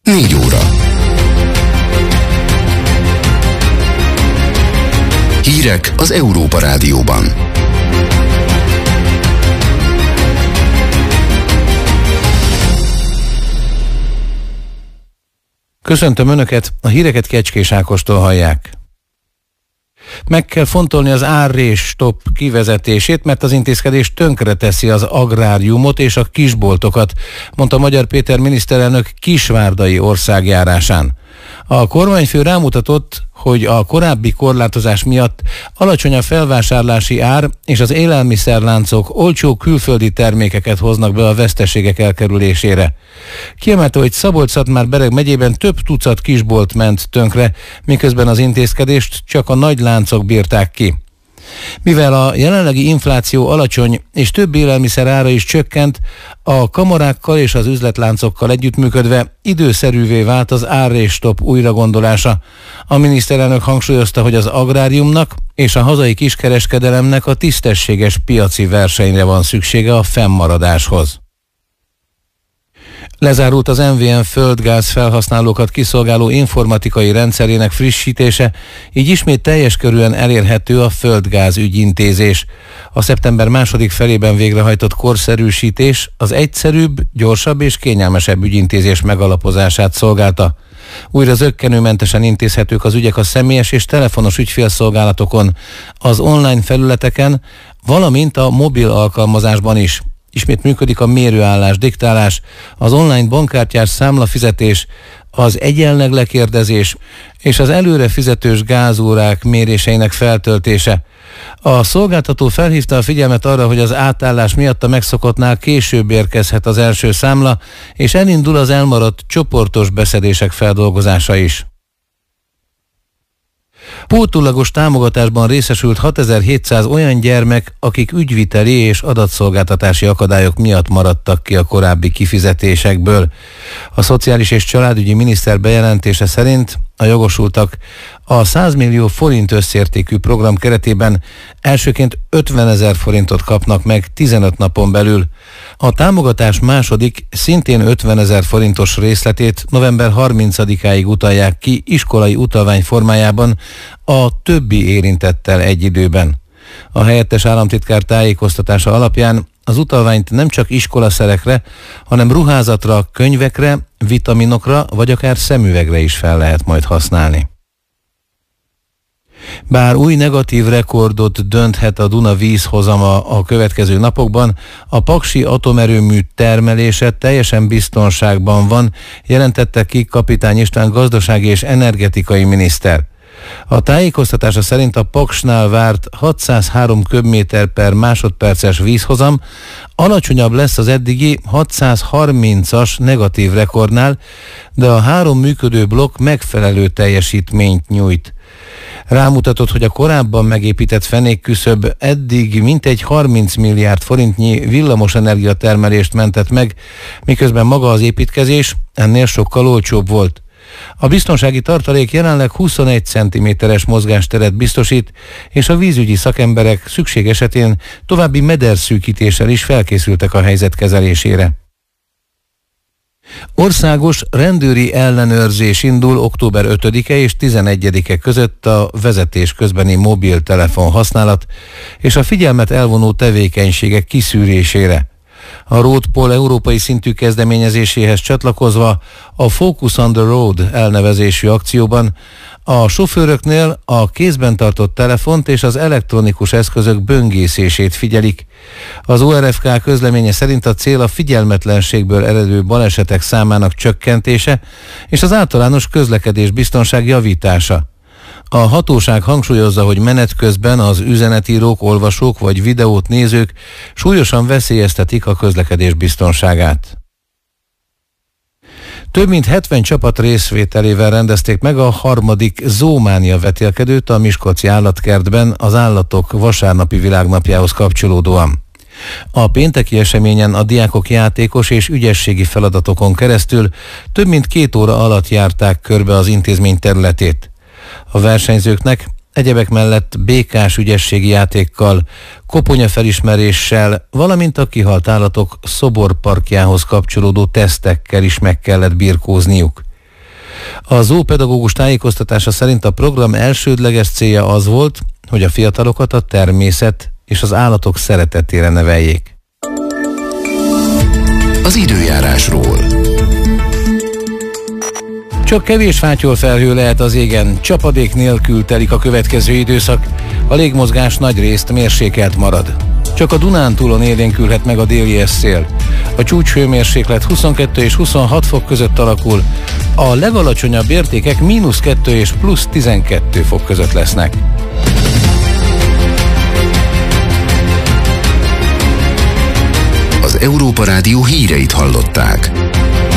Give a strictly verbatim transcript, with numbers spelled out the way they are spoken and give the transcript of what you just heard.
négy óra. Hírek az Európa Rádióban. Köszöntöm Önöket, a híreket Kecskés Ákostól hallják. Meg kell fontolni az árrés-stop kivezetését, mert az intézkedés tönkreteszi az agráriumot és a kisboltokat, mondta Magyar Péter miniszterelnök kisvárdai országjárásán. A kormányfő rámutatott, hogy a korábbi korlátozás miatt alacsony a felvásárlási ár, és az élelmiszerláncok olcsó külföldi termékeket hoznak be a veszteségek elkerülésére. Kiemelte, hogy Szabolcs-Szatmár-Bereg megyében több tucat kisbolt ment tönkre, miközben az intézkedést csak a nagy láncok bírták ki. Mivel a jelenlegi infláció alacsony és több élelmiszer ára is csökkent, a kamarákkal és az üzletláncokkal együttműködve időszerűvé vált az árrés-stop újragondolása. A miniszterelnök hangsúlyozta, hogy az agráriumnak és a hazai kiskereskedelemnek a tisztességes piaci versenyre van szüksége a fennmaradáshoz. Lezárult az em vé em földgáz felhasználókat kiszolgáló informatikai rendszerének frissítése, így ismét teljes körűen elérhető a földgáz ügyintézés. A szeptember második felében végrehajtott korszerűsítés az egyszerűbb, gyorsabb és kényelmesebb ügyintézés megalapozását szolgálta. Újra zökkenőmentesen intézhetők az ügyek a személyes és telefonos ügyfélszolgálatokon, az online felületeken, valamint a mobil alkalmazásban is. Ismét működik a mérőállás diktálás, az online bankkártyás számlafizetés, az egyenleg lekérdezés és az előre fizetős gázórák méréseinek feltöltése. A szolgáltató felhívta a figyelmet arra, hogy az átállás miatt a megszokottnál később érkezhet az első számla, és elindul az elmaradt csoportos beszedések feldolgozása is. Pótolagos támogatásban részesült hatezer-hétszáz olyan gyermek, akik ügyviteli és adatszolgáltatási akadályok miatt maradtak ki a korábbi kifizetésekből. A Szociális és Családügyi Miniszter bejelentése szerint a jogosultak a száz millió forint összértékű program keretében elsőként ötvenezer forintot kapnak meg tizenöt napon belül. A támogatás második, szintén ötvenezer forintos részletét november harmincadikáig utalják ki iskolai utalvány formájában a többi érintettel egy időben. A helyettes államtitkár tájékoztatása alapján az utalványt nem csak iskolaszerekre, hanem ruházatra, könyvekre, vitaminokra vagy akár szemüvegre is fel lehet majd használni. Bár új negatív rekordot dönthet a Duna vízhozama a következő napokban, a paksi atomerőmű termelése teljesen biztonságban van, jelentette ki Kapitány István gazdasági és energetikai miniszter. A tájékoztatása szerint a Paksnál várt hatszázhárom köbméter per másodperces vízhozam alacsonyabb lesz az eddigi hatszázharmincas negatív rekordnál, de a három működő blokk megfelelő teljesítményt nyújt. Rámutatott, hogy a korábban megépített fenékküszöb eddig mintegy harminc milliárd forintnyi villamosenergia termelést mentett meg, miközben maga az építkezés ennél sokkal olcsóbb volt. A biztonsági tartalék jelenleg huszonegy centiméteres mozgásteret biztosít, és a vízügyi szakemberek szükség esetén további mederszűkítéssel is felkészültek a helyzet kezelésére. Országos rendőri ellenőrzés indul október ötödike és tizenegyedike között a vezetés közbeni mobiltelefon használat és a figyelmet elvonó tevékenységek kiszűrésére. A Roadpol európai szintű kezdeményezéséhez csatlakozva a Focus on the Road elnevezésű akcióban a sofőröknél a kézben tartott telefont és az elektronikus eszközök böngészését figyelik. Az o er ef ká közleménye szerint a cél a figyelmetlenségből eredő balesetek számának csökkentése és az általános közlekedés biztonság javítása. A hatóság hangsúlyozza, hogy menet közben az üzenetírók, olvasók vagy videót nézők súlyosan veszélyeztetik a közlekedés biztonságát. Több mint hetven csapat részvételével rendezték meg a harmadik Zoománia vetélkedőt a Miskolci Állatkertben az állatok vasárnapi világnapjához kapcsolódóan. A pénteki eseményen a diákok játékos és ügyességi feladatokon keresztül több mint két óra alatt járták körbe az intézmény területét. A versenyzőknek egyebek mellett békás ügyességi játékkal, koponyafelismeréssel, valamint a kihalt állatok szoborparkjához kapcsolódó tesztekkel is meg kellett birkózniuk. Az ópedagógus tájékoztatása szerint a program elsődleges célja az volt, hogy a fiatalokat a természet és az állatok szeretetére neveljék. Az időjárásról. Csak kevés fátyolfelhő lehet az égen, csapadék nélkül telik a következő időszak, a légmozgás nagy részt mérsékelt marad. Csak a Dunántúlon élénkülhet meg a déli szél. A csúcshőmérséklet huszonkettő és huszonhat fok között alakul, a legalacsonyabb értékek mínusz kettő és plusz tizenkettő fok között lesznek. Az Európa Rádió híreit hallották.